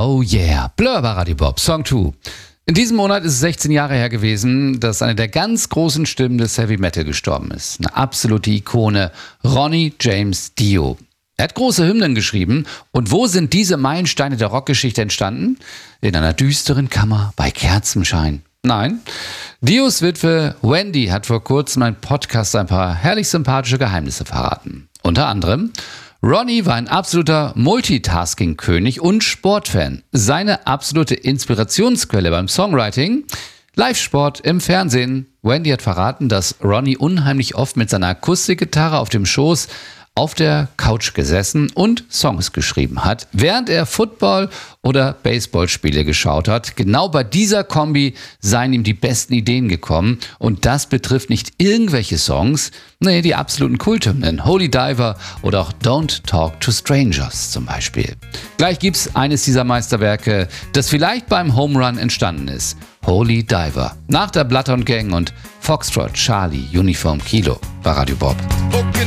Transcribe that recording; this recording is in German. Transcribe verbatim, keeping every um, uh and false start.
Oh yeah, Blur bei Radio Bob, Song zwei. In diesem Monat ist es sechzehn Jahre her gewesen, dass eine der ganz großen Stimmen des Heavy Metal gestorben ist. Eine absolute Ikone, Ronnie James Dio. Er hat große Hymnen geschrieben. Und wo sind diese Meilensteine der Rockgeschichte entstanden? In einer düsteren Kammer bei Kerzenschein. Nein, Dios Witwe Wendy hat vor kurzem ein Podcast ein paar herrlich sympathische Geheimnisse verraten. Unter anderem: Ronnie war ein absoluter Multitasking-König und Sportfan. Seine absolute Inspirationsquelle beim Songwriting: Live-Sport im Fernsehen. Wendy hat verraten, dass Ronnie unheimlich oft mit seiner Akustikgitarre auf dem Schoß auf der Couch gesessen und Songs geschrieben hat, während er Football- oder Baseballspiele geschaut hat. Genau bei dieser Kombi seien ihm die besten Ideen gekommen. Und das betrifft nicht irgendwelche Songs, nee, die absoluten Kulthymnen, Holy Diver oder auch Don't Talk to Strangers zum Beispiel. Gleich gibt's eines dieser Meisterwerke, das vielleicht beim Home Run entstanden ist: Holy Diver. Nach der Bloodhound Gang und Foxtrot Charlie Uniform Kilo bei Radio Bob.